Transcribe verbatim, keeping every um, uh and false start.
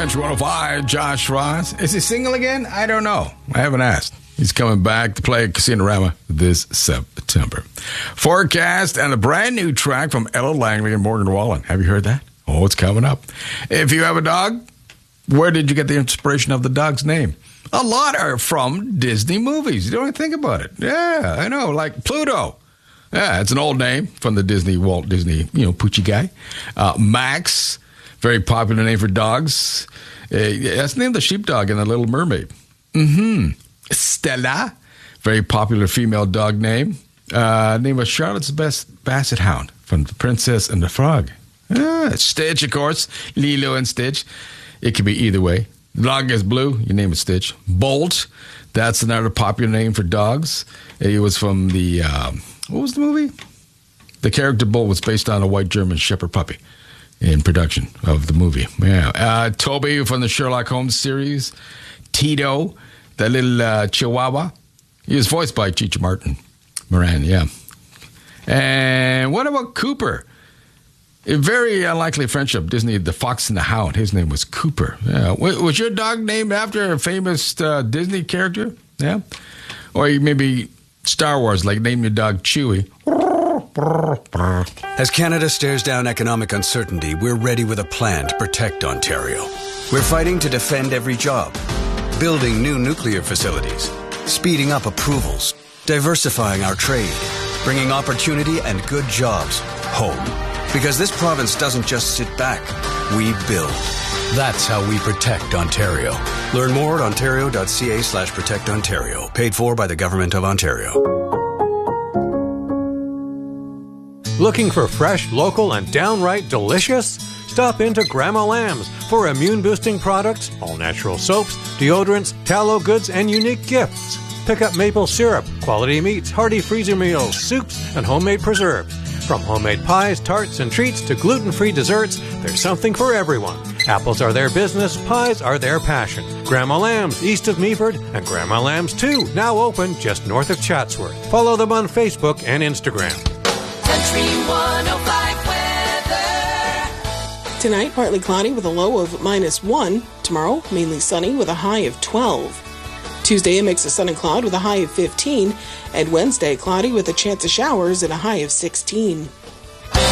Country one oh five, Josh Ross. Is he single again? I don't know. I haven't asked. He's coming back to play at Casino-Rama this September. Forecast and a brand new track from Ella Langley and Morgan Wallen. Have you heard that? Oh, it's coming up. If you have a dog, where did you get the inspiration of the dog's name? A lot are from Disney movies. You don't even think about it. Yeah, I know. Like Pluto. Yeah, it's an old name from the Disney, Walt Disney, you know, Poochie guy. Uh, Max, very popular name for dogs. Uh, that's the name of the sheepdog in The Little Mermaid. Mm-hmm. Stella, very popular female dog name. Uh, name was Charlotte's Best Basset Hound from The Princess and the Frog. Ah, Stitch, of course. Lilo and Stitch. It could be either way. The dog is blue, you name it Stitch. Bolt, that's another popular name for dogs. It was from the, um, what was the movie? The character Bolt was based on a white German shepherd puppy in production of the movie. Yeah. Uh, Toby from the Sherlock Holmes series. Tito, that little uh, chihuahua. He was voiced by Cheech Martin. Moran, yeah. And what about Cooper? A very unlikely friendship. Disney, The Fox and the Hound. His name was Cooper. Yeah. Was your dog named after a famous uh, Disney character? Yeah. Or maybe Star Wars, like name your dog Chewie. As Canada stares down economic uncertainty, we're ready with a plan to protect Ontario. We're fighting to defend every job, building new nuclear facilities, speeding up approvals, diversifying our trade, bringing opportunity and good jobs home. Because this province doesn't just sit back, we build. That's how we protect Ontario. Learn more at ontario.ca slash protect Ontario. Paid for by the Government of Ontario. Looking for fresh, local, and downright delicious? Stop into Grandma Lamb's for immune-boosting products, all-natural soaps, deodorants, tallow goods, and unique gifts. Pick up maple syrup, quality meats, hearty freezer meals, soups, and homemade preserves. From homemade pies, tarts, and treats to gluten-free desserts, there's something for everyone. Apples are their business, pies are their passion. Grandma Lamb's, east of Meaford, and Grandma Lamb's two, now open just north of Chatsworth. Follow them on Facebook and Instagram. Country one oh five weather. Tonight, partly cloudy with a low of minus one. Tomorrow, mainly sunny with a high of twelve. Tuesday, a mix of sun and cloud with a high of fifteen. And Wednesday, cloudy with a chance of showers and a high of sixteen.